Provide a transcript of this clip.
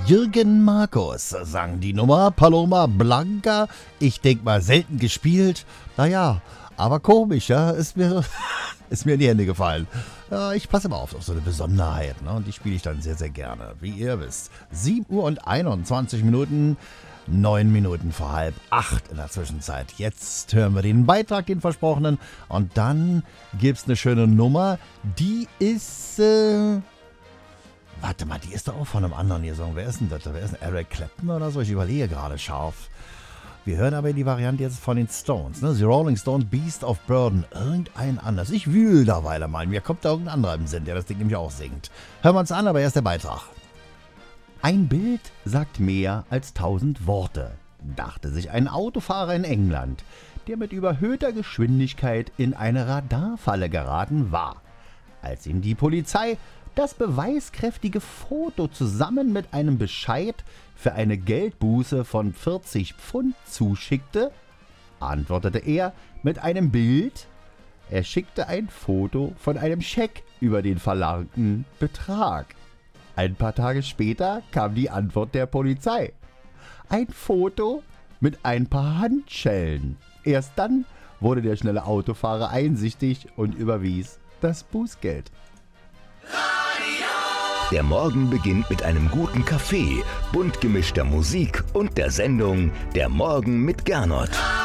Jürgen Markus sang die Nummer Paloma Blanca. Ich denk mal, selten gespielt. Naja, aber komisch, ja, ist mir in die Hände gefallen. Ja, ich passe immer auf so eine Besonderheit, ne? Und die spiele ich dann sehr, sehr gerne, wie ihr wisst. 7:21, 9 Minuten vor 7:30 in der Zwischenzeit. Jetzt hören wir den Beitrag, den versprochenen. Und dann gibt's eine schöne Nummer. Die ist, warte mal, die ist doch auch von einem anderen hier. Wer ist denn das? Wer ist denn Eric Clapton oder so? Ich überlege gerade scharf. Wir hören aber die Variante jetzt von den Stones, ne? The Rolling Stones, Beast of Burden. Irgendein anders. Ich wühl da weiter mal. Mir kommt da irgendein anderer im Sinn, der das Ding nämlich auch singt. Hören wir uns an, aber erst der Beitrag. Ein Bild sagt mehr als 1000 Worte, dachte sich ein Autofahrer in England, der mit überhöhter Geschwindigkeit in eine Radarfalle geraten war. Als ihm die Polizei das beweiskräftige Foto zusammen mit einem Bescheid für eine Geldbuße von 40 Pfund zuschickte, antwortete er mit einem Bild. Er schickte ein Foto von einem Scheck über den verlangten Betrag. Ein paar Tage später kam die Antwort der Polizei. Ein Foto mit ein paar Handschellen. Erst dann wurde der schnelle Autofahrer einsichtig und überwies das Bußgeld. Der Morgen beginnt mit einem guten Kaffee, bunt gemischter Musik und der Sendung Der Morgen mit Gernot.